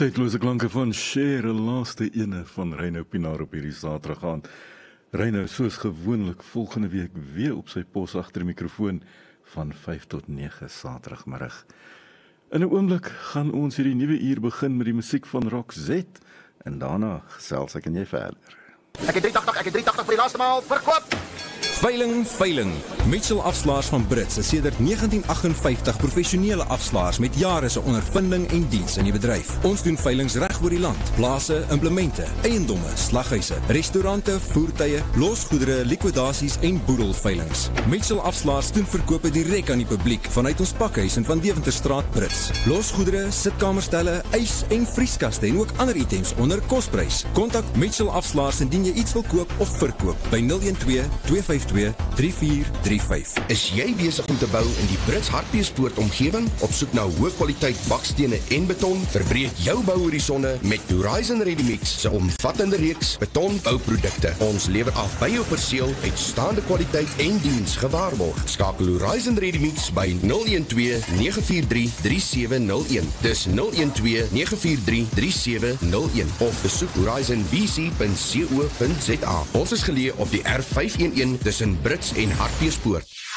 Tydlose klanke van Cher, laaste ene van Reino Pinaar op hierdie Saterdag aand. Reino soos gewoonlik volgende week weer op sy pos agter die mikrofoon van 5 tot 9 Saterdagmiddag. In 'n oomblik gaan ons hierdie nuwe uur begin met die musiek van Roxette en daarna gesels ek en jy verder. Ek het 380 vir die laaste maal verkoop. Veiling. Mitchell Afslaers van Brits is sedert 1958 professionele afslaers met jare se ondervinding en diens in die bedryf. Ons doen veilings reg oor die land. Plase, implemente, eiendomme, slaghuise, restaurante, voertuie, losgoedere, likwidasies en boedelveilings. Mitchell Afslaers doen verkope direk aan die publiek vanuit ons pakhuis in Van Deventerstraat Brits. Losgoedere, sitkamerstelle, ys en vrieskaste en ook ander items onder kosprys. Kontak Mitchell Afslaers indien jy iets wil koop of verkoop by 012 252 3435. Is jy besig om te bou in die Brits Hartbeespoort omgewing? Op soek na hoë kwaliteit bakstene en beton? Verbreek jou bouhorisonne met Horizon Ready-Mix se omvattende reeks betonbouprodukte. Ons lewer af by jou perseel uitstaande kwaliteit en diens gewaarborg. Skakel Horizon Ready-Mix by 012 943 3701. Dis 012 943 3701 of besoek horizonbc.co.za. Ons is geleë op die R511 tussen Brits en Hartbeespoort.